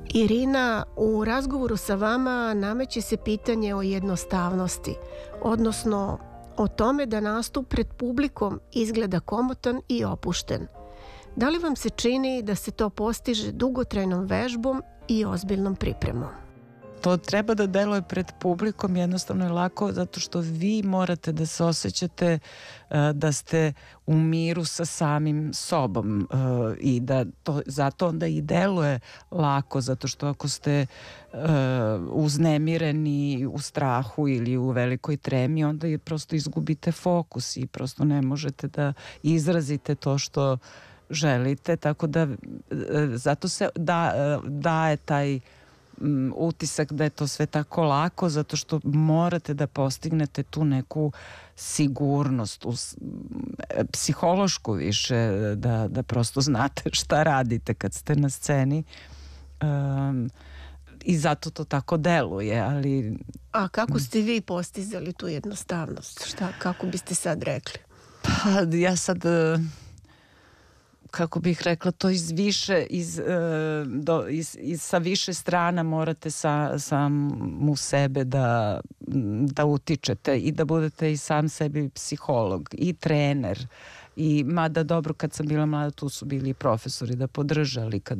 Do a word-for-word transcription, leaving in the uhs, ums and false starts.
Irina, u razgovoru sa vama nameće se pitanje o jednostavnosti, odnosno o tome da nastup pred publikom izgleda komotan i opušten. Da li vam se čini da se to postiže dugotrajnom vežbom i ozbiljnom pripremom? To treba da deluje pred publikom, jednostavno je lako zato što vi morate da se osjećate uh, da ste u miru sa samim sobom uh, i da to zato onda i deluje lako, zato što ako ste uh, uznemireni u strahu ili u velikoj tremi, onda je prosto izgubite fokus i prosto ne možete da izrazite to što želite, tako da uh, zato se da, uh, daje taj utisak da je to sve tako lako, zato što morate da postignete tu neku sigurnost, us, psihološku više, da, da prosto znate šta radite kad ste na sceni. Um, i zato to tako deluje, ali... A kako ste vi postizali tu jednostavnost? Šta, kako biste sad rekli? Pa ja sad... kako bih rekla, to iz više iz, do, iz, iz sa više strana morate sa, sam u sebe da, da utičete i da budete i sam sebi psiholog i trener. I mada dobro, kad sam bila mlada, tu su bili profesori da podržali kad